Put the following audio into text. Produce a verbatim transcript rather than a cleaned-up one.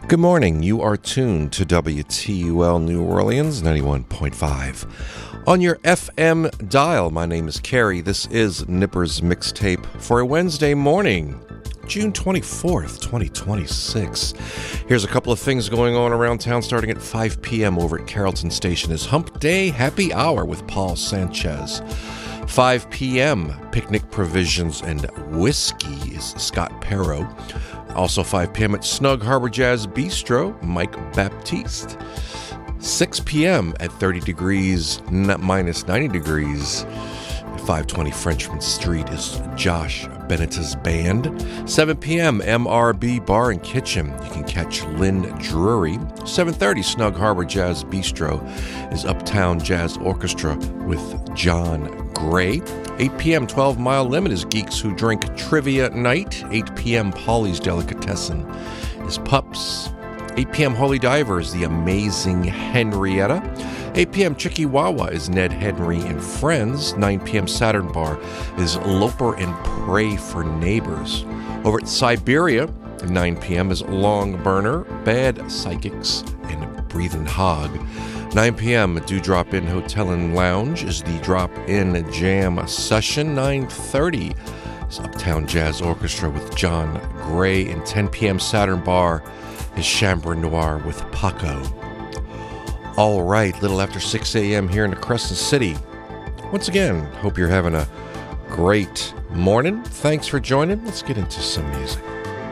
Good morning. You are tuned to W T U L New Orleans ninety-one point five. On your F M dial, my name is Carrie. This is Nipper's Mixtape for a Wednesday morning, June twenty-fourth, twenty twenty-six. Here's a couple of things going on around town starting at five p.m. over at Carrollton Station is Hump Day Happy Hour with Paul Sanchez. five p.m. Picnic Provisions and Whiskey is Scott Perro. Also five p.m. at Snug Harbor Jazz Bistro, Mike Baptiste. six p.m. at thirty degrees, minus ninety degrees. At five twenty Frenchman Street is Josh Bennett's band. seven p.m. M R B Bar and Kitchen. You can catch Lynn Drury. seven thirty Snug Harbor Jazz Bistro is Uptown Jazz Orchestra with John Gray. eight p.m. twelve Mile Limit is Geeks Who Drink Trivia Night. eight p.m. Polly's Delicatessen is Pups. eight p.m. Holy Diver is The Amazing Henrietta. eight p.m. Chicky Wawa is Ned Henry and Friends. nine p.m. Saturn Bar is Loper and Pray for Neighbors. Over at Siberia, at nine p.m. is Long Burner, Bad Psychics, and Breathin' Hog. nine p.m. Dewdrop Inn Hotel and Lounge is the Drop In Jam Session. nine thirty is Uptown Jazz Orchestra with John Gray. And ten p.m. Saturn Bar is Chambre Noir with Paco. All right, little after six a.m. here in the Crescent City. Once again, hope you're having a great morning. Thanks for joining. Let's get into some music.